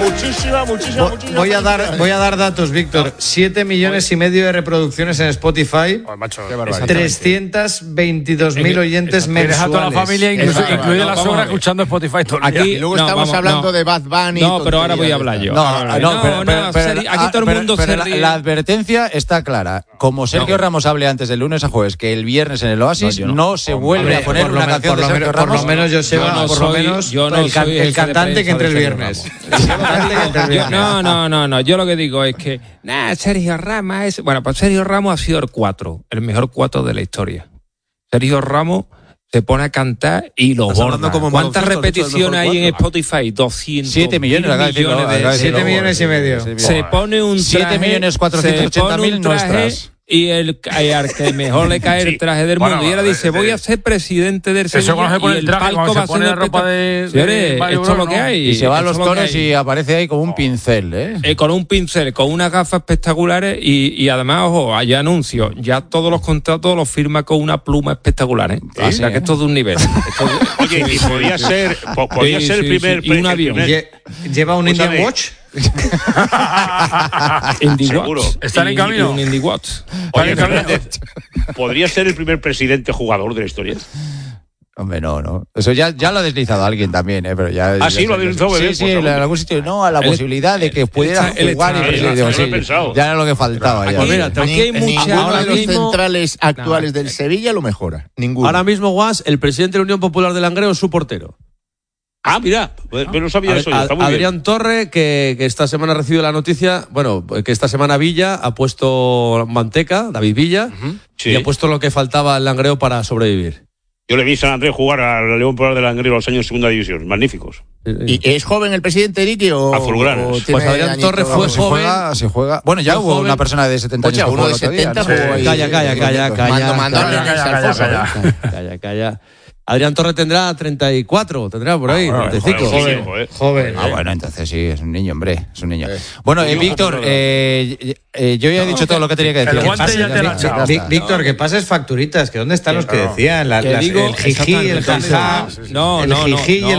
Voy a dar datos, Víctor. 7 millones y medio de reproducciones en Spotify. 322.000 oyentes mensuales. A toda la familia, incluida la suegra, escuchando Spotify todo el día. Y luego estamos hablando de Bad Bunny. No, pero ahora voy a hablar yo. Aquí todo el mundo se ríe. La advertencia está clara. Como Sergio Ramos hable antes del lunes a jueves, que el viernes en el Oasis no se vuelve a poner una canción de Sergio Ramos. Por lo menos, Joseba, el cantante que entre el viernes. No. Yo lo que digo es que Sergio Ramos es... Bueno, pues Sergio Ramos ha sido el mejor 4 de la historia. Sergio Ramos se pone a cantar y lo borda. ¿Cuántas repeticiones hay en Spotify? 7 millones. 7 millones y medio. Se pone un traje... 7.480.000 nuestras. Y al que mejor le cae el traje del mundo. Y ahora dice, voy a ser presidente del Sevilla. Eso cuando se pone el traje, cuando se pone la ropa de esto es lo que hay. Y se va a los toros y aparece ahí como un pincel, con un pincel, con unas gafas espectaculares y además, ojo, hay anuncios. Ya todos los contratos los firma con una pluma espectacular, O sea, que esto es de un nivel. Oye, y podría ser el primer... Y un avión. ¿Lleva un Indian Watch? Seguro. ¿Están en camino? Un Indie Watch. Oye, ¿podría ser el primer presidente jugador de la historia? Hombre, no. Eso ya lo ha deslizado alguien también, pero ya... ¿Ah, sí? ¿Lo ha deslizado? Sí, en algún sitio. No, a la posibilidad de que pudiera jugar y ya era lo que faltaba. Pues mira, aquí hay ninguno de los centrales actuales del Sevilla lo mejora. Ninguno. Ahora mismo, Guas, el presidente de la Unión Popular de Langreo es su portero. Ah, mira, pero no sabía eso. Está muy Adrián bien. Torre, que esta semana ha recibido la noticia, que esta semana Villa ha puesto Manteca, David Villa, y ha puesto lo que faltaba al Langreo para sobrevivir. Yo le vi a San Andrés jugar al León Popular de Langreo los años de segunda división, magníficos. ¿Y es joven el presidente Ricky o azulgranas? Pues Adrián Torre fue joven. Se juega. Bueno, ya hubo una persona de 70 años. Uno de 70 jugó ahí. Calla. Adrián Torre tendrá 34, tendrá por ahí, 35. Joven. Bueno, entonces sí, es un niño, hombre, es un niño. Bueno, Víctor, yo ya he dicho todo lo que tenía que decir. Víctor, que pases facturitas, que dónde están los que decían, el jiji, el jaja, el jiji y el